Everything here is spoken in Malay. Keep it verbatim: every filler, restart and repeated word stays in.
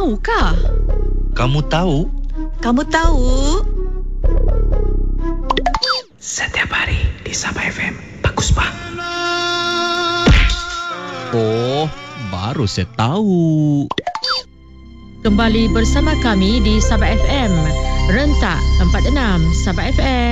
Tahukah? Kamu tahu? Kamu tahu? Setiap hari di Sabah F M. Bagus, Pak. Oh, baru saya tahu. Kembali bersama kami di Sabah F M. Rentak empat puluh enam Sabah F M.